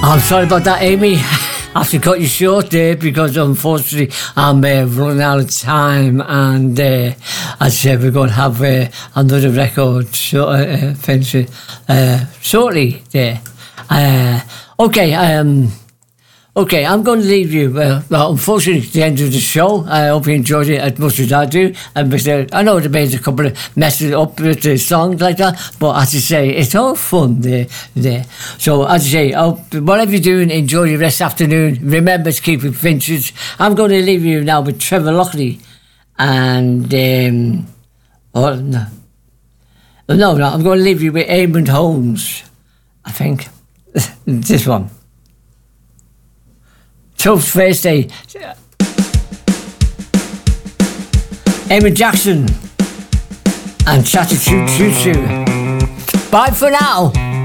I'm sorry about that, Amy. I have to cut you short there because unfortunately I'm running out of time, and as I said, we're going to have another record finish shortly there. Okay, I'm going to leave you. Well, unfortunately, it's the end of the show. I hope you enjoyed it as much as I do. And I know there made a couple of messes up with the songs like that, but as I say, it's all fun there. So, as I say, whatever you're doing, enjoy your rest afternoon. Remember to keep it vintage. I'm going to leave you now with Trevor Lockley. And, I'm going to leave you with Eamon Holmes, I think. This one. Tough First Day. Emma Jackson and Chatter Choo Choo Choo. Bye for now.